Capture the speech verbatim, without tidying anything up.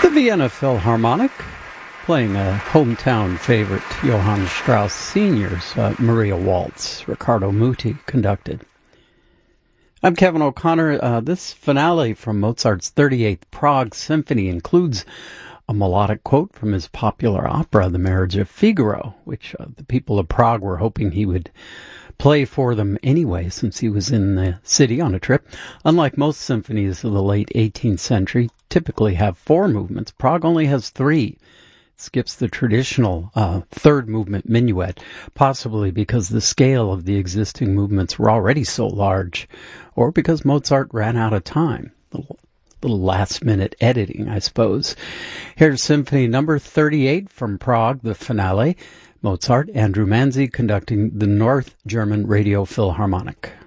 The Vienna Philharmonic, playing a hometown favorite, Johann Strauss Senior's uh, Maria Waltz, Riccardo Muti conducted. I'm Kevin O'Connor. Uh, this finale from Mozart's thirty-eighth Prague Symphony includes a melodic quote from his popular opera, The Marriage of Figaro, which uh, the people of Prague were hoping he would play for them anyway, since he was in the city on a trip. Unlike most symphonies of the late eighteenth century, typically have four movements, Prague only has three. It skips the traditional uh, third movement minuet, possibly because the scale of the existing movements were already so large, or because Mozart ran out of time. Little, little last-minute editing, I suppose. Here's Symphony number thirty-eight from Prague, the finale. Mozart, Andrew Manzi conducting the North German Radio Philharmonic.